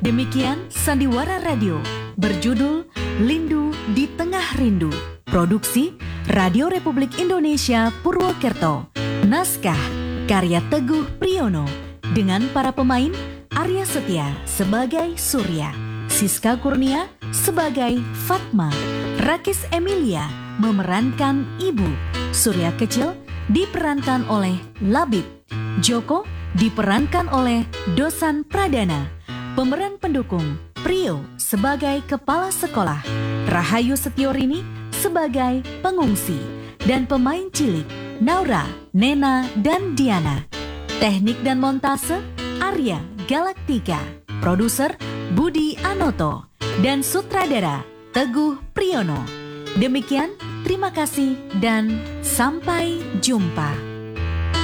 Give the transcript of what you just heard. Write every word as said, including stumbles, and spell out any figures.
Demikian Sandiwara Radio berjudul Lindu di Tengah Rindu. Produksi Radio Republik Indonesia Purwokerto. Naskah karya Teguh Priyono dengan para pemain Arya Setia sebagai Surya, Siska Kurnia sebagai Fatma, Rakis Emilia memerankan Ibu, Surya Kecil diperankan oleh Labib, Joko diperankan oleh Dosan Pradana. Pemeran pendukung Prio sebagai Kepala Sekolah, Rahayu Setiorini sebagai pengungsi, dan pemain cilik Naura, Nena, dan Diana. Teknik dan montase Arya Galaktika, produser Budi Anoto, dan sutradara Teguh Priyono. Demikian, terima kasih dan sampai jumpa.